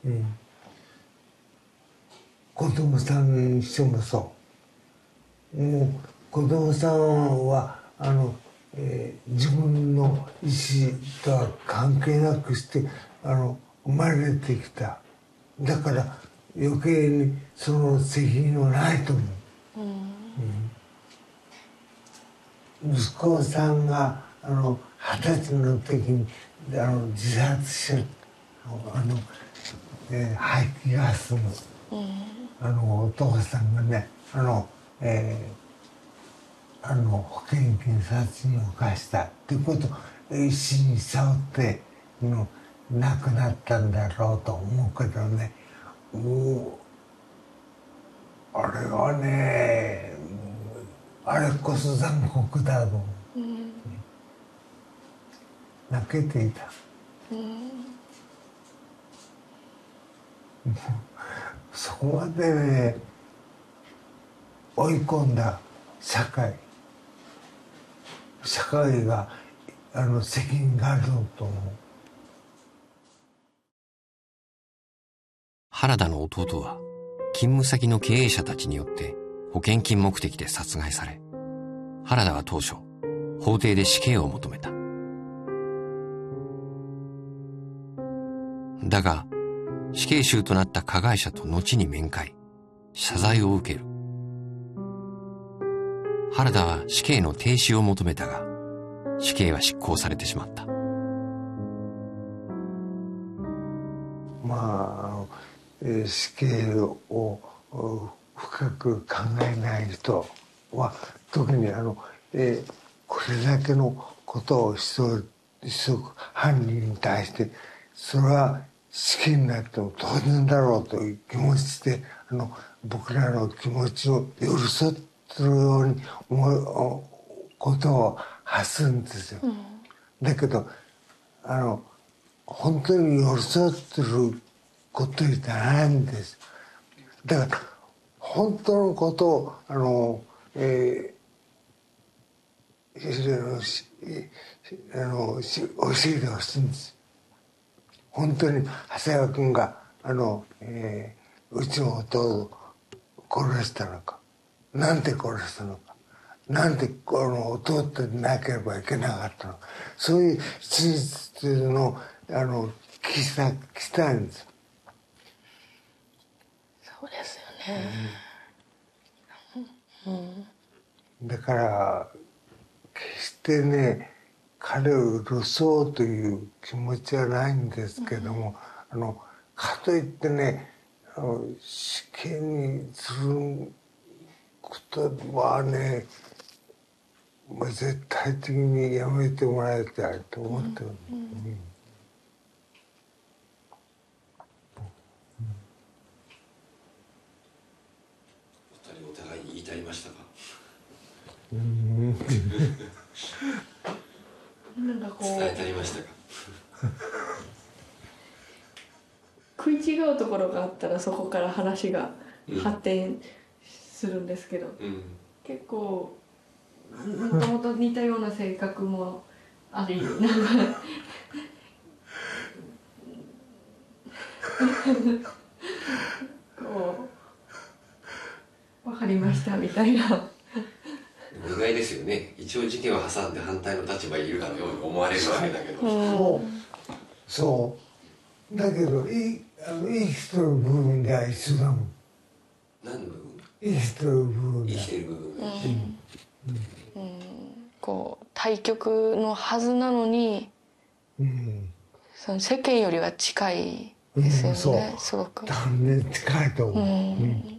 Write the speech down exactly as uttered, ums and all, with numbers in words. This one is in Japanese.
うん、子供さんにしてもそう。もう子供さんはあの、えー、自分の意思とは関係なくしてあの生まれてきた。だから余計にその責任はないと思う。うん、息子さんがあの二十歳の時にあの自殺しあの、えー、排気ガスの、うん、あのお父さんがねあの、えー、あの保険金殺人を犯したっていうことを一心に背負っての亡くなったんだろうと思うけどね、もうあれはねあれこそ残酷だと思う、うん、泣けていた、うん、そこまでね追い込んだ社会社会があの責任があると思う。 原田の弟は勤務先の経営者たちによって保険金目的で殺害され、原田は当初法廷で死刑を求めた。だが死刑囚となった加害者と後に面会、謝罪を受ける。原田は死刑の停止を求めたが、死刑は執行されてしまった。 まあ、えー、死刑を深く考えない人は特にあの、えー、これだけのことをし急ぐ犯人に対してそれは死刑になっても当然だろうという気持ちであの僕らの気持ちを寄り添ってるように思うことを発するんですよ、うん、だけどあの本当に寄り添ってることじゃないんです。だから本当のことをあの、えー、あの教えてほしいんです。本当に長谷川君があの、えー、うちの弟を殺したのか、なんで殺したのか、なんでこの弟でなければいけなかったのか、そういう真実のあの聞きた聞きたいんです。 そうですよね、 うんうん、だから決してね彼を許そうという気持ちはないんですけども、うん、あのかといってね死刑にすることはね絶対的にやめてもらいたいと思ってる、うんうんうんお互いに言いたりましたか？ うんなんかこう伝えたりましたか？ 食い違うところがあったらそこから話が発展するんですけど、うん、結構もともと似たような性格もありなんかこう分かりましたみたいな。 意外ですよね。一応事件を挟んで反対の立場にいるかのように思われるわけだけど、 そうそうだけどいいあの生きてる部分では一緒だもん。 何の部分？ 生きてる部分生きてる部分が一緒、 うんうん、こう対極のはずなのに、うん、その世間よりは近いですよね、うん、すごく断然近いと思う、うんうん